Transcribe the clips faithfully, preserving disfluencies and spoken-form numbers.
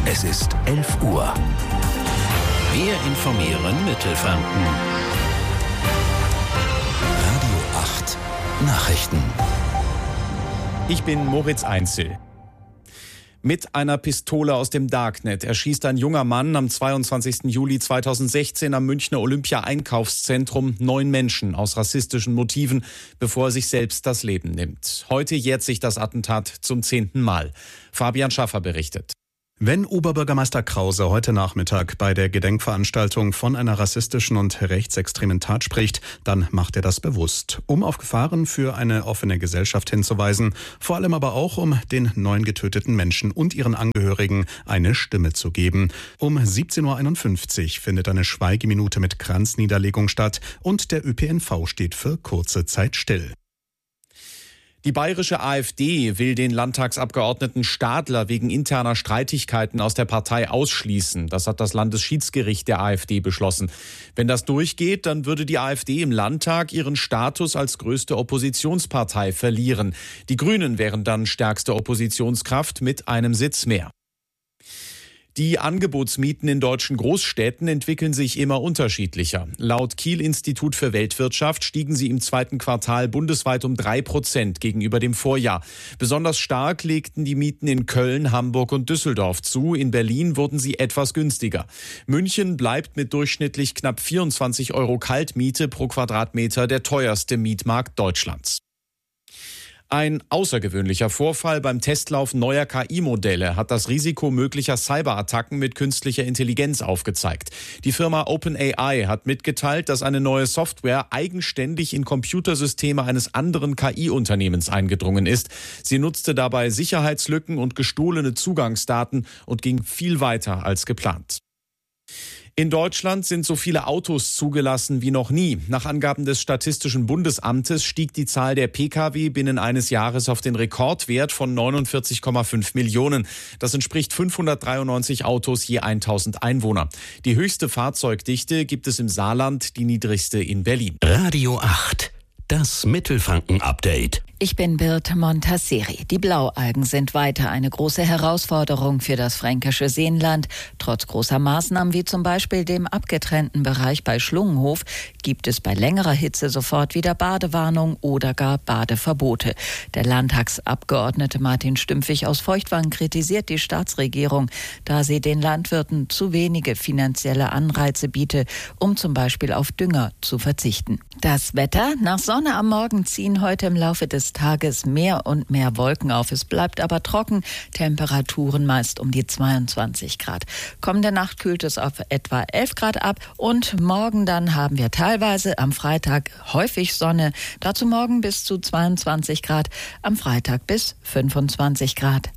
Es ist elf Uhr. Wir informieren Mittelfranken. Radio acht Nachrichten. Ich bin Moritz Einzel. Mit einer Pistole aus dem Darknet erschießt ein junger Mann am zweiundzwanzigsten Juli zweitausendsechzehn am Münchner Olympia-Einkaufszentrum neun Menschen aus rassistischen Motiven, bevor er sich selbst das Leben nimmt. Heute jährt sich das Attentat zum zehnten Mal. Fabian Schaffer berichtet. Wenn Oberbürgermeister Krause heute Nachmittag bei der Gedenkveranstaltung von einer rassistischen und rechtsextremen Tat spricht, dann macht er das bewusst, um auf Gefahren für eine offene Gesellschaft hinzuweisen, vor allem aber auch, um den neun getöteten Menschen und ihren Angehörigen eine Stimme zu geben. Um siebzehn Uhr einundfünfzig findet eine Schweigeminute mit Kranzniederlegung statt und der Ö P N V steht für kurze Zeit still. Die bayerische AfD will den Landtagsabgeordneten Stadler wegen interner Streitigkeiten aus der Partei ausschließen. Das hat das Landesschiedsgericht der AfD beschlossen. Wenn das durchgeht, dann würde die AfD im Landtag ihren Status als größte Oppositionspartei verlieren. Die Grünen wären dann stärkste Oppositionskraft mit einem Sitz mehr. Die Angebotsmieten in deutschen Großstädten entwickeln sich immer unterschiedlicher. Laut Kiel-Institut für Weltwirtschaft stiegen sie im zweiten Quartal bundesweit um drei Prozent gegenüber dem Vorjahr. Besonders stark legten die Mieten in Köln, Hamburg und Düsseldorf zu. In Berlin wurden sie etwas günstiger. München bleibt mit durchschnittlich knapp vierundzwanzig Euro Kaltmiete pro Quadratmeter der teuerste Mietmarkt Deutschlands. Ein außergewöhnlicher Vorfall beim Testlauf neuer K I-Modelle hat das Risiko möglicher Cyberattacken mit künstlicher Intelligenz aufgezeigt. Die Firma OpenAI hat mitgeteilt, dass eine neue Software eigenständig in Computersysteme eines anderen K I-Unternehmens eingedrungen ist. Sie nutzte dabei Sicherheitslücken und gestohlene Zugangsdaten und ging viel weiter als geplant. In Deutschland sind so viele Autos zugelassen wie noch nie. Nach Angaben des Statistischen Bundesamtes stieg die Zahl der Pkw binnen eines Jahres auf den Rekordwert von neunundvierzig Komma fünf Millionen. Das entspricht fünfhundertdreiundneunzig Autos je tausend Einwohner. Die höchste Fahrzeugdichte gibt es im Saarland, die niedrigste in Berlin. Radio acht, das Mittelfranken-Update. Ich bin Birte Montasseri. Die Blaualgen sind weiter eine große Herausforderung für das fränkische Seenland. Trotz großer Maßnahmen wie zum Beispiel dem abgetrennten Bereich bei Schlungenhof gibt es bei längerer Hitze sofort wieder Badewarnung oder gar Badeverbote. Der Landtagsabgeordnete Martin Stümpfig aus Feuchtwangen kritisiert die Staatsregierung, da sie den Landwirten zu wenige finanzielle Anreize biete, um zum Beispiel auf Dünger zu verzichten. Das Wetter: Nach Sonne am Morgen ziehen heute im Laufe des Tages mehr und mehr Wolken auf. Es bleibt aber trocken, Temperaturen meist um die zweiundzwanzig Grad. Kommende Nacht kühlt es auf etwa elf Grad ab und morgen dann haben wir teilweise am Freitag häufig Sonne. Dazu morgen bis zu zweiundzwanzig Grad, am Freitag bis fünfundzwanzig Grad.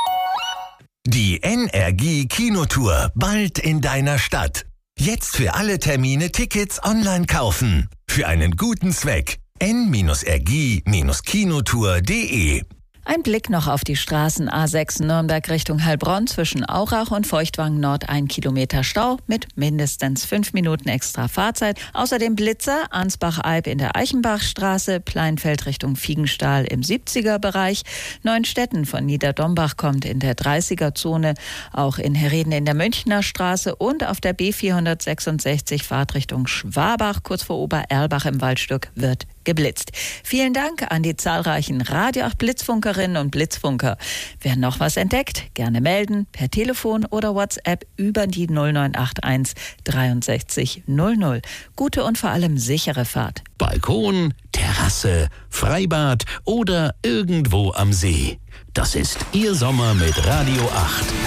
Die N R G Kinotour bald in deiner Stadt. Jetzt für alle Termine Tickets online kaufen. Für einen guten Zweck. n R G Kinotour punkt de. Ein Blick noch auf die Straßen: A sechs Nürnberg Richtung Heilbronn, zwischen Aurach und Feuchtwangen Nord ein Kilometer Stau mit mindestens fünf Minuten extra Fahrzeit. Außerdem Blitzer, Ansbach-Eib in der Eichenbachstraße, Pleinfeld Richtung Fiegenstahl im siebziger Bereich. Neunstetten von Niederdombach kommt in der dreißiger Zone, auch in Herreden in der Münchner Straße und auf der B vierhundertsechsundsechzig Fahrtrichtung Schwabach kurz vor Obererlbach im Waldstück wird geblitzt. Vielen Dank an die zahlreichen Radio acht Blitzfunkerinnen und Blitzfunker. Wer noch was entdeckt, gerne melden per Telefon oder WhatsApp über die null neun acht eins dreiundsechzig null null. Gute und vor allem sichere Fahrt. Balkon, Terrasse, Freibad oder irgendwo am See. Das ist Ihr Sommer mit Radio acht.